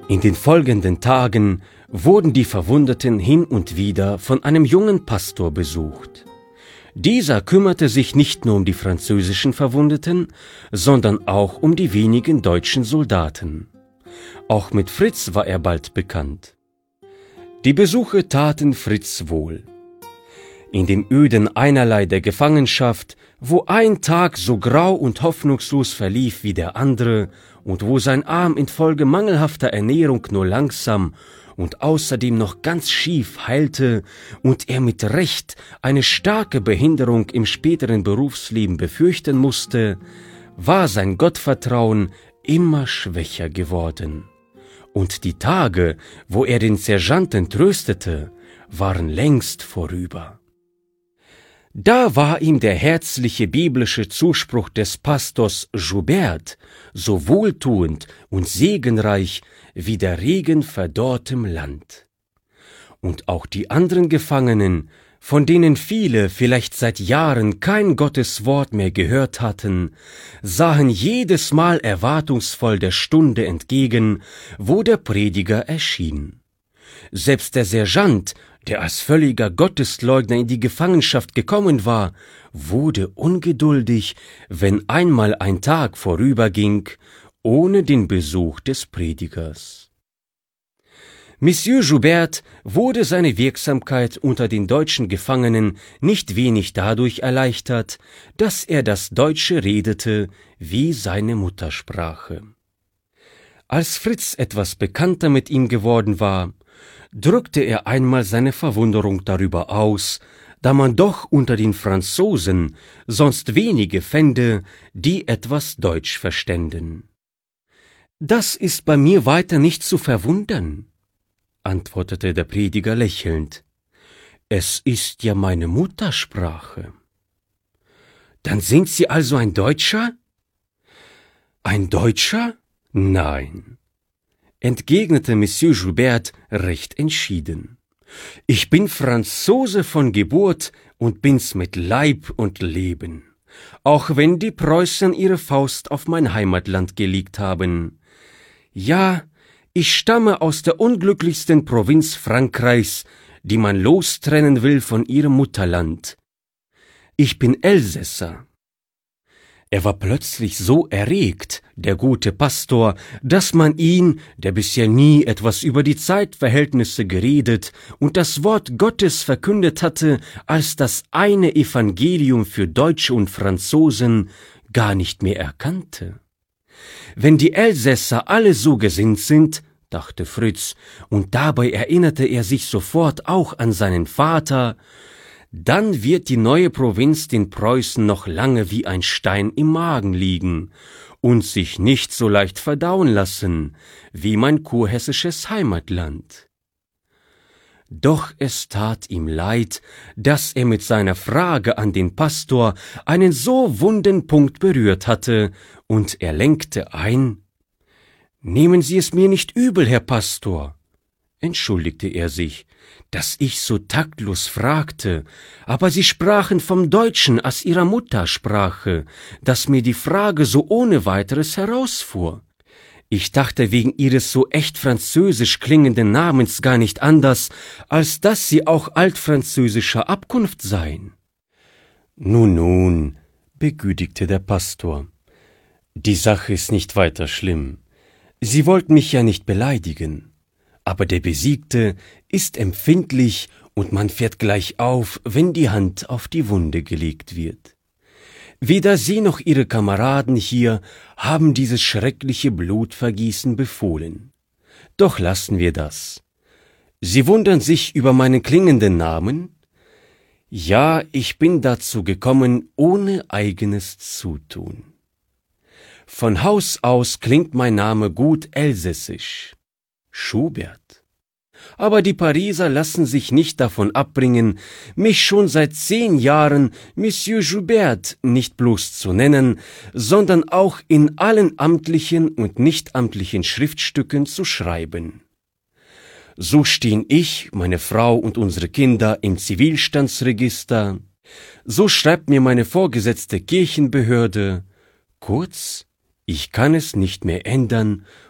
In den folgenden Tagen wurden die Verwundeten hin und wieder von einem jungen Pastor besucht. Dieser kümmerte sich nicht nur um die französischen Verwundeten, sondern auch um die wenigen deutschen Soldaten. Auch mit Fritz war er bald bekannt. Die Besuche taten Fritz wohl. In dem öden Einerlei der Gefangenschaft, wo ein Tag so grau und hoffnungslos verlief wie der andere und wo sein Arm infolge mangelhafter Ernährung nur langsam und außerdem noch ganz schief heilte und er mit Recht eine starke Behinderung im späteren Berufsleben befürchten musste, war sein Gottvertrauen immer schwächer geworden. Und die Tage, wo er den Sergeanten tröstete, waren längst vorüber. Da war ihm der herzliche biblische Zuspruch des Pastors Joubert so wohltuend und segenreich wie der Regen verdorrtem Land. Und auch die anderen Gefangenen, von denen viele vielleicht seit Jahren kein Gotteswort mehr gehört hatten, sahen jedes Mal erwartungsvoll der Stunde entgegen, wo der Prediger erschien. Selbst der Sergeant, der als völliger Gottesleugner in die Gefangenschaft gekommen war, wurde ungeduldig, wenn einmal ein Tag vorüberging, ohne den Besuch des Predigers. Monsieur Joubert wurde seine Wirksamkeit unter den deutschen Gefangenen nicht wenig dadurch erleichtert, dass er das Deutsche redete wie seine Muttersprache. Als Fritz etwas bekannter mit ihm geworden war, drückte er einmal seine Verwunderung darüber aus, da man doch unter den Franzosen sonst wenige fände, die etwas Deutsch verständen. »Das ist bei mir weiter nicht zu verwundern«, antwortete der Prediger lächelnd. »Es ist ja meine Muttersprache.« »Dann sind Sie also ein Deutscher?« »Ein Deutscher? Nein«, entgegnete Monsieur Joubert recht entschieden. »Ich bin Franzose von Geburt und bin's mit Leib und Leben, auch wenn die Preußen ihre Faust auf mein Heimatland gelegt haben. Ja, ich stamme aus der unglücklichsten Provinz Frankreichs, die man lostrennen will von ihrem Mutterland. Ich bin Elsässer.« Er war plötzlich so erregt, der gute Pastor, dass man ihn, der bisher nie etwas über die Zeitverhältnisse geredet und das Wort Gottes verkündet hatte als das eine Evangelium für Deutsche und Franzosen, gar nicht mehr erkannte. »Wenn die Elsässer alle so gesinnt sind«, dachte Fritz, und dabei erinnerte er sich sofort auch an seinen Vater, »dann wird die neue Provinz den Preußen noch lange wie ein Stein im Magen liegen und sich nicht so leicht verdauen lassen wie mein kurhessisches Heimatland.« Doch es tat ihm leid, dass er mit seiner Frage an den Pastor einen so wunden Punkt berührt hatte, und er lenkte ein: »Nehmen Sie es mir nicht übel, Herr Pastor«, entschuldigte er sich, »dass ich so taktlos fragte, aber Sie sprachen vom Deutschen als Ihrer Muttersprache, dass mir die Frage so ohne weiteres herausfuhr. Ich dachte wegen Ihres so echt französisch klingenden Namens gar nicht anders, als dass Sie auch altfranzösischer Abkunft seien.« »Nun, nun«, begütigte der Pastor, »die Sache ist nicht weiter schlimm. Sie wollten mich ja nicht beleidigen. Aber der Besiegte ist empfindlich und man fährt gleich auf, wenn die Hand auf die Wunde gelegt wird. Weder Sie noch Ihre Kameraden hier haben dieses schreckliche Blutvergießen befohlen. Doch lassen wir das. Sie wundern sich über meinen klingenden Namen? Ja, ich bin dazu gekommen, ohne eigenes Zutun. Von Haus aus klingt mein Name gut elsässisch. Joubert. Aber die Pariser lassen sich nicht davon abbringen, mich schon seit 10 Jahren Monsieur Joubert nicht bloß zu nennen, sondern auch in allen amtlichen und nichtamtlichen Schriftstücken zu schreiben. So stehen ich, meine Frau und unsere Kinder im Zivilstandsregister, so schreibt mir meine vorgesetzte Kirchenbehörde, kurz, ich kann es nicht mehr ändern